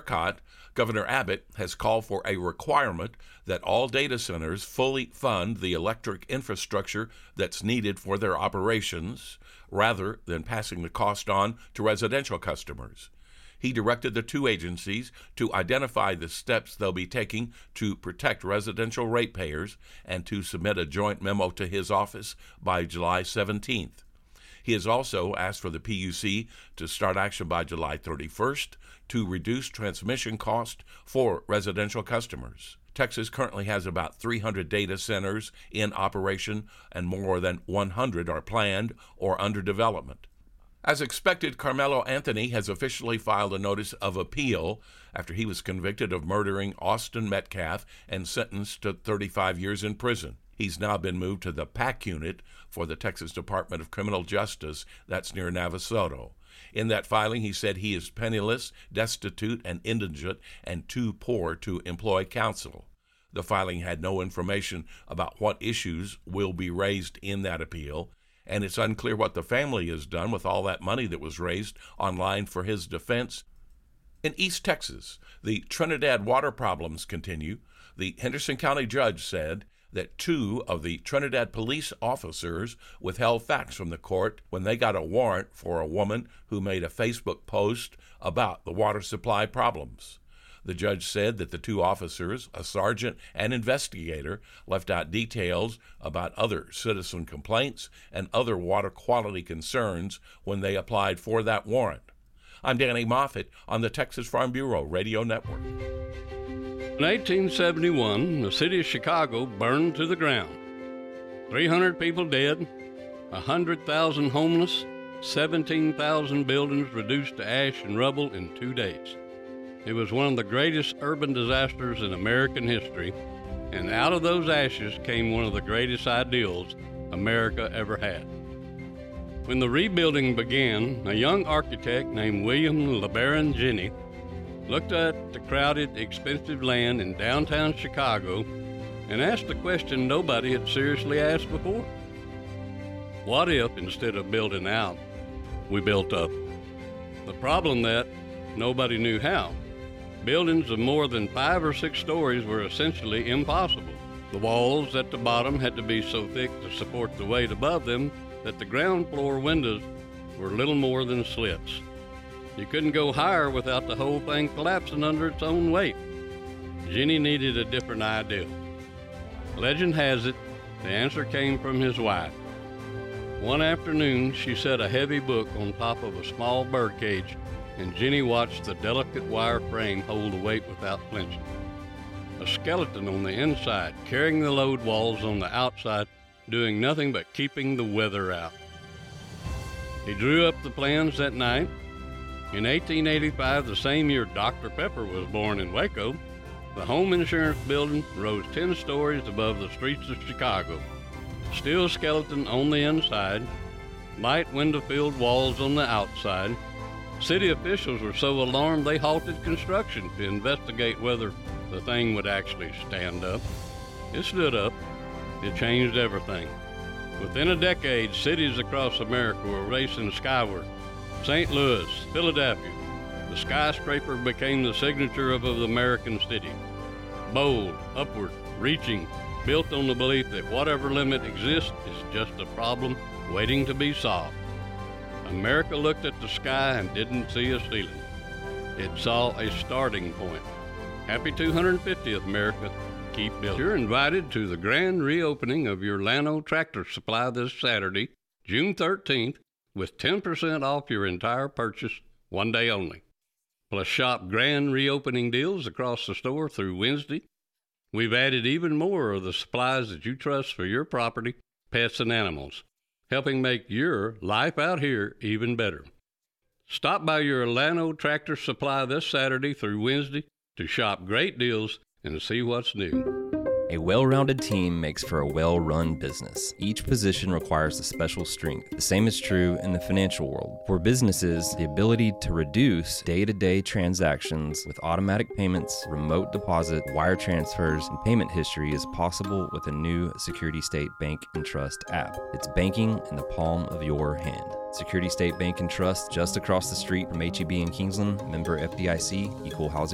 ERCOT, Governor Abbott has called for a requirement that all data centers fully fund the electric infrastructure that's needed for their operations, rather than passing the cost on to residential customers. He directed the two agencies to identify the steps they'll be taking to protect residential ratepayers and to submit a joint memo to his office by July 17th. He has also asked for the PUC to start action by July 31st to reduce transmission costs for residential customers. Texas currently has about 300 data centers in operation, and more than 100 are planned or under development. As expected, Carmelo Anthony has officially filed a notice of appeal after he was convicted of murdering Austin Metcalf and sentenced to 35 years in prison. He's now been moved to the PAC unit for the Texas Department of Criminal Justice that's near Navasota. In that filing, he said he is penniless, destitute, and indigent, and too poor to employ counsel. The filing had no information about what issues will be raised in that appeal, and it's unclear what the family has done with all that money that was raised online for his defense. In East Texas, the Trinidad water problems continue. The Henderson County judge said that 2 of the Trinidad police officers withheld facts from the court when they got a warrant for a woman who made a Facebook post about the water supply problems. The judge said that the 2 officers, a sergeant and investigator, left out details about other citizen complaints and other water quality concerns when they applied for that warrant. I'm Danny Moffett on the Texas Farm Bureau Radio Network. In 1871, the city of Chicago burned to the ground. 300 people dead, 100,000 homeless, 17,000 buildings reduced to ash and rubble in 2 days. It was one of the greatest urban disasters in American history, and out of those ashes came one of the greatest ideals America ever had. When the rebuilding began, a young architect named William LeBaron Jenney looked at the crowded, expensive land in downtown Chicago and asked a question nobody had seriously asked before. What if, instead of building out, we built up? The problem that nobody knew how. Buildings of more than 5 or 6 stories were essentially impossible. The walls at the bottom had to be so thick to support the weight above them that the ground floor windows were little more than slits. You couldn't go higher without the whole thing collapsing under its own weight. Jenney needed a different idea. Legend has it, the answer came from his wife. One afternoon, she set a heavy book on top of a small birdcage, and Jenney watched the delicate wire frame hold the weight without flinching. A skeleton on the inside, carrying the load walls on the outside, doing nothing but keeping the weather out. He drew up the plans that night. In 1885, the same year Dr. Pepper was born in Waco, the home insurance building rose 10 stories above the streets of Chicago. Steel skeleton on the inside, light window-filled walls on the outside. City officials were so alarmed they halted construction to investigate whether the thing would actually stand up. It stood up. It changed everything. Within a decade, cities across America were racing skyward. St. Louis, Philadelphia, the skyscraper became the signature of the American city. Bold, upward, reaching, built on the belief that whatever limit exists is just a problem waiting to be solved. America looked at the sky and didn't see a ceiling. It saw a starting point. Happy 250th, America. Keep building. You're invited to the grand reopening of your Llano Tractor Supply this Saturday, June 13th, with 10% off your entire purchase, one day only. Plus shop grand reopening deals across the store through Wednesday. We've added even more of the supplies that you trust for your property, pets, and animals, helping make your life out here even better. Stop by your Llano Tractor Supply this Saturday through Wednesday to shop great deals and see what's new. A well-rounded team makes for a well-run business. Each position requires a special strength. The same is true in the financial world. For businesses, the ability to reduce day-to-day transactions with automatic payments, remote deposit, wire transfers, and payment history is possible with a new Security State Bank and Trust app. It's banking in the palm of your hand. Security State Bank and Trust, just across the street from HEB in Kingsland, member FDIC, equal housing